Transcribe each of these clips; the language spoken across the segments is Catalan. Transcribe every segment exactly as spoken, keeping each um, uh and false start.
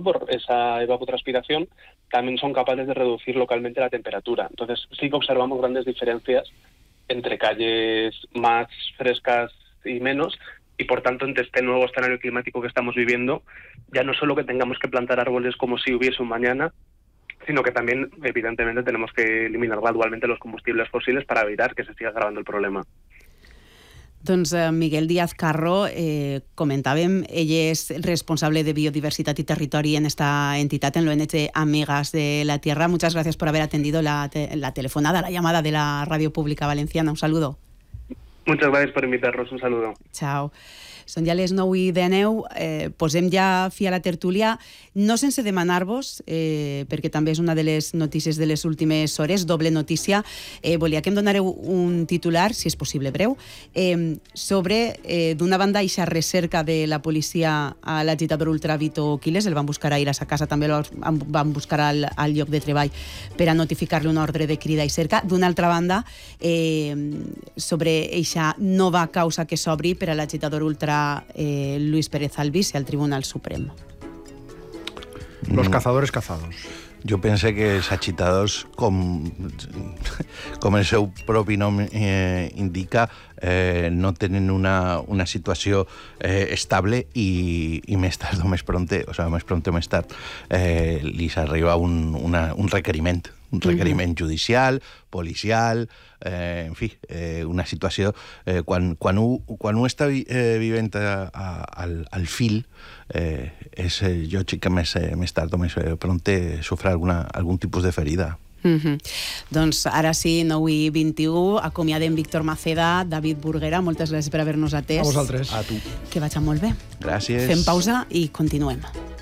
por esa evapotranspiración, también son capaces de reducir localmente la temperatura. Entonces sí que observamos grandes diferencias entre calles más frescas y menos, y por tanto, ante este nuevo escenario climático que estamos viviendo, ya no solo que tengamos que plantar árboles como si hubiese un mañana, sino que también, evidentemente, tenemos que eliminar gradualmente los combustibles fósiles para evitar que se siga agravando el problema. Doncs eh, Miguel Díaz Carro, eh, comentàvem, ell és responsable de Biodiversitat y Territori en esta entidad, en l'O N G Amigas de la Tierra. Muchas gracias por haber atendido la, te la telefonada, la llamada de la Radio Pública Valenciana. Un saludo. Muchas gracias por invitarnos, un saludo. Chao. Són ja les nou i dinou, eh, posem ja fi a la tertúlia, no sense demanar-vos, eh, perquè també és una de les notícies de les últimes hores, doble notícia, eh, volia que em donareu un titular, si és possible breu, eh, sobre, eh, d'una banda, eixa recerca de la policia a l'agitador ultra Vito Quiles, el van buscar ahir a sa casa, també el van buscar al, al lloc de treball per a notificar-li un ordre de crida i cerca. D'una altra banda, eh, sobre eixa nova causa que s'obri per a l'agitador ultra Eh, Luis Pérez Albici al Tribunal Supremo. Los cazadores cazados. Jo pense que els agitadors, com, com el seu propi nom eh, indica, eh, no tenen una, una situació eh, estable i, i més tard o més prompte, o sigui, més prompte o més tard, eh, li s'arriba un, una, un requeriment, un requeriment mm-hmm. judicial, policial, eh, en fi, eh, una situació... Eh, quan, quan, ho, quan ho està eh, vivint a, a, al, al fil, eh, és eh, lògic que més, eh, més tard o més eh, prompte sofre alguna, algun tipus de ferida. Mm-hmm. Doncs ara sí, nou i vint-i-u, acomiadem Víctor Maceda, David Burguera, moltes gràcies per haver-nos atès. A vosaltres. A tu. Que vagi molt bé. Gràcies. Fem pausa i continuem.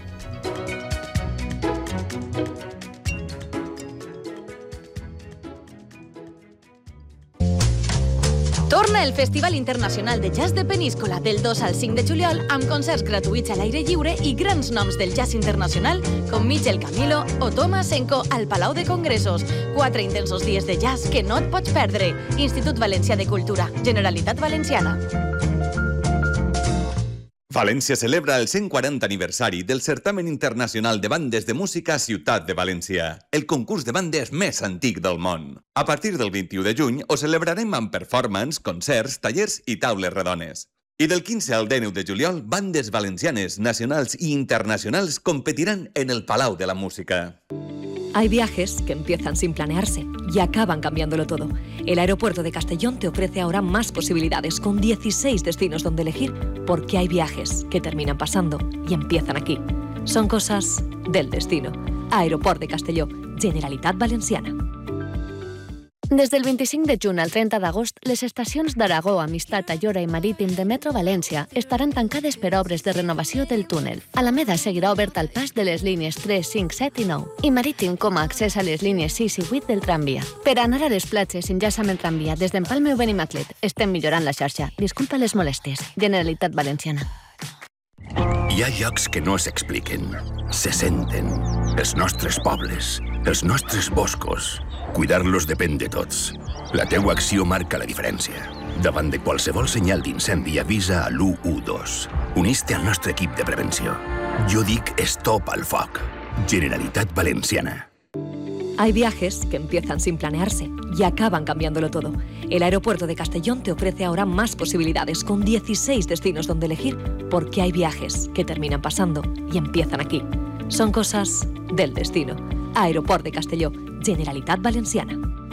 Torna el Festival Internacional de Jazz de Peníscola del dos al cinc de juliol amb concerts gratuïts a l'aire lliure i grans noms del jazz internacional com Michel Camilo o Thomas Senko al Palau de Congressos. Quatre intensos dies de jazz que no et pots perdre. Institut Valencià de Cultura, Generalitat Valenciana. València celebra el cent quaranta aniversari del Certamen Internacional de Bandes de Música Ciutat de València, el concurs de bandes més antic del món. A partir del vint-i-u de juny ho celebrarem amb performance, concerts, tallers i taules redones. I del quinze al dinou de juliol, bandes valencianes, nacionals i internacionals competiran en el Palau de la Música. Hay viajes que empiezan sin planearse y acaban cambiándolo todo. El aeropuerto de Castellón te ofrece ahora más posibilidades, con dieciséis destinos donde elegir, porque hay viajes que terminan pasando y empiezan aquí. Son cosas del destino. Aeroport de Castelló, Generalitat Valenciana. Des del vint-i-cinc de juny al trenta d'agost, les estacions d'Aragó, Amistat, Ayora i Marítim de Metro València estaran tancades per obres de renovació del túnel. Alameda seguirà obert al pas de les línies tres, cinc, set i nou i Marítim com a accés a les línies sis i vuit del tramvia. Per anar a les platges, enllaça amb el tramvia des d'Empalme o Benimaclet. Estem millorant la xarxa. Disculpa les molèsties. Generalitat Valenciana. Hi ha llocs que no s'expliquen, se senten. Els nostres pobles, els nostres boscos. Cuidar-los depèn de tots. La teua acció marca la diferència. Davant de qualsevol senyal d'incendi, avisa a l'u u dos. Unís-te al nostre equip de prevenció. Jo dic stop al foc. Generalitat Valenciana. Hay viajes que empiezan sin planearse y acaban cambiándolo todo. El aeropuerto de Castellón te ofrece ahora más posibilidades, con dieciséis destinos donde elegir, porque hay viajes que terminan pasando y empiezan aquí. Son cosas del destino. Aeroport de Castelló, Generalitat Valenciana.